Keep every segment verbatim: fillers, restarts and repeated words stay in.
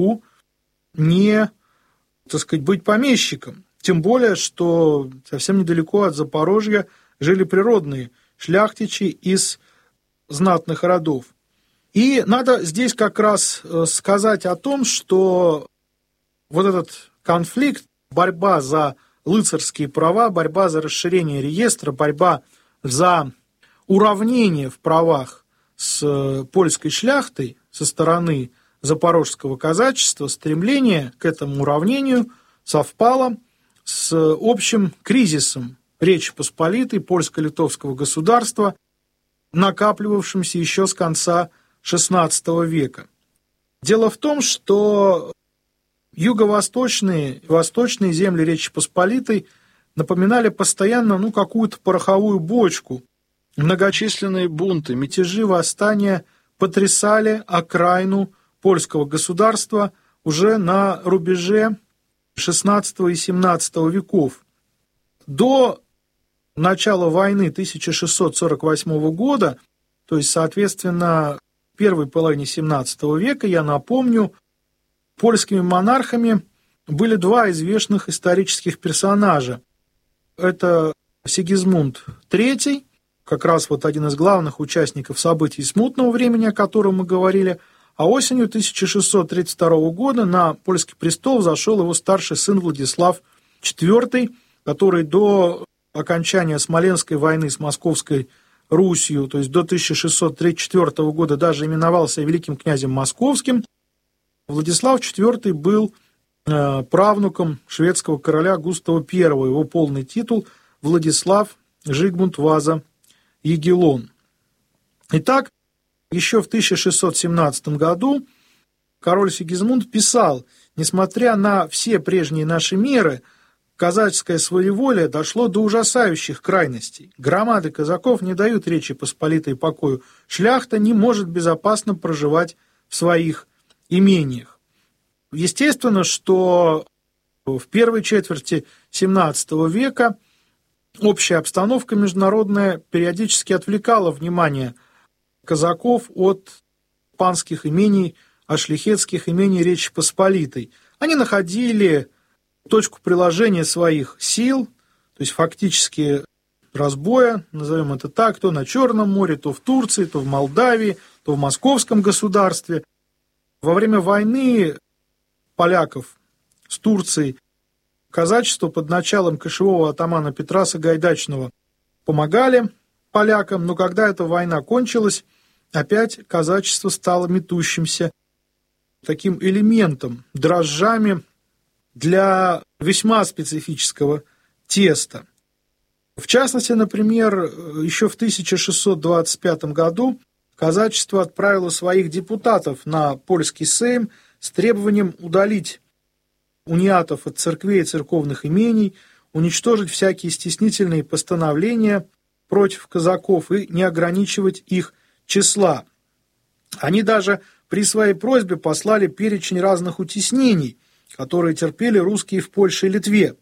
не, так сказать, быть помещиком. Тем более, что совсем недалеко от Запорожья жили природные шляхтичи из знатных родов. И надо здесь как раз сказать о том, что вот этот конфликт, борьба за рыцарские права, борьба за расширение реестра, борьба за уравнение в правах с польской шляхтой со стороны запорожского казачества, стремление к этому уравнению совпало с общим кризисом Речи Посполитой, польско-литовского государства, накапливавшимся еще с конца шестнадцатого века. Дело в том, что юго-восточные и восточные земли Речи Посполитой напоминали постоянно ну, какую-то пороховую бочку. Многочисленные бунты, мятежи, восстания потрясали окраину польского государства уже на рубеже шестнадцатого и семнадцатого веков. До начала войны тысяча шестьсот сорок восьмого года, то есть, соответственно, в первой половине семнадцатого века, я напомню, польскими монархами были два известных исторических персонажа. Это Сигизмунд третий, как раз вот один из главных участников событий смутного времени, о котором мы говорили, а осенью тысяча шестьсот тридцать второго года на польский престол взошел его старший сын Владислав четвёртый, который до окончания Смоленской войны с Московской Русью, то есть до тысяча шестьсот тридцать четвёртого года, даже именовался великим князем московским. Владислав четвёртый был э, правнуком шведского короля Густава Первого. Его полный титул – Владислав Жигмунд Ваза Ягеллон. Итак, еще в тысяча шестьсот семнадцатом году король Сигизмунд писал: «Несмотря на все прежние наши меры, казацкое своеволие дошло до ужасающих крайностей. Громады казаков не дают Речи Посполитой покою. Шляхта не может безопасно проживать в своих имениях». Естественно, что в первой четверти семнадцатого века общая обстановка международная периодически отвлекала внимание казаков от панских имений, от шляхетских имений Речи Посполитой. Они находили точку приложения своих сил, то есть фактически разбоя, назовем это так, то на Черном море, то в Турции, то в Молдавии, то в Московском государстве. Во время войны поляков с Турцией казачество под началом кошевого атамана Петра Сагайдачного помогали полякам, но когда эта война кончилась, опять казачество стало метущимся таким элементом, дрожжами для весьма специфического теста. В частности, например, еще в тысяча шестьсот двадцать пятом году казачество отправило своих депутатов на польский сейм с требованием удалить униатов от церквей и церковных имений, уничтожить всякие стеснительные постановления против казаков и не ограничивать их числа. Они даже при своей просьбе послали перечень разных утеснений, которые терпели русские в Польше и Литве.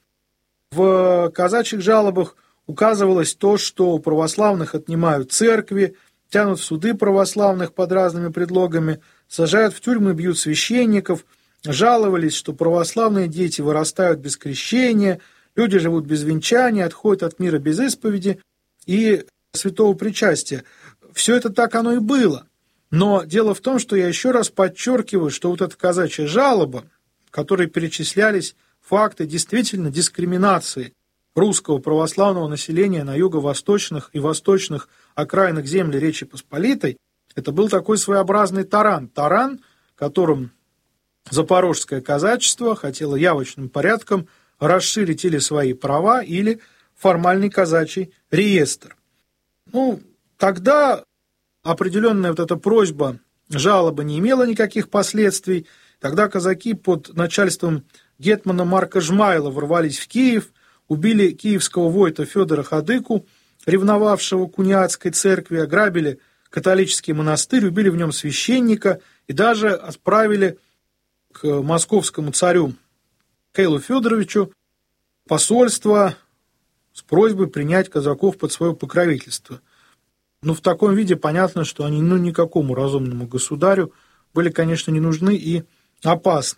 В казачьих жалобах указывалось то, что у православных отнимают церкви, тянут в суды православных под разными предлогами, сажают в тюрьмы, бьют священников, жаловались, что православные дети вырастают без крещения, люди живут без венчания, отходят от мира без исповеди и святого причастия. Все это так оно и было. Но дело в том, что я еще раз подчеркиваю, что вот эта казачья жалоба, в которой перечислялись факты действительно дискриминации русского православного населения на юго-восточных и восточных окраинах земли Речи Посполитой, это был такой своеобразный таран. Таран, которым запорожское казачество хотело явочным порядком расширить или свои права, или формальный казачий реестр. Ну, тогда определенная вот эта просьба, жалоба не имела никаких последствий. Тогда казаки под начальством гетмана Марка Жмайла ворвались в Киев, убили киевского войта Федора Ходыку, ревновавшего к униатской церкви, ограбили католический монастырь, убили в нем священника и даже отправили к московскому царю Михаилу Федоровичу посольство с просьбой принять казаков под свое покровительство. Но в таком виде понятно, что они ну, никакому разумному государю были, конечно, не нужны и опасно.